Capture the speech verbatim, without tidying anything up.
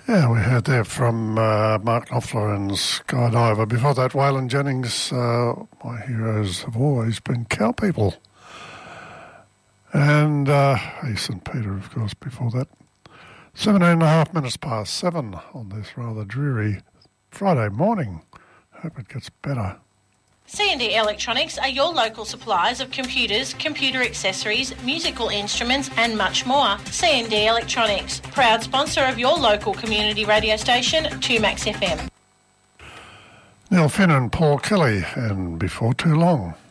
Yeah, we heard there from uh, Mark Knopfler and Skydiver. Before that, Waylon Jennings, uh, my heroes have always been cow people. And uh, hey, St Peter, of course, before that. Seventeen and a half minutes past seven on this rather dreary Friday morning. Hope it gets better. C and D Electronics are your local suppliers of computers, computer accessories, musical instruments and much more. C and D Electronics, proud sponsor of your local community radio station, two Max F M. Neil Finn and Paul Kelly, and Before Too Long.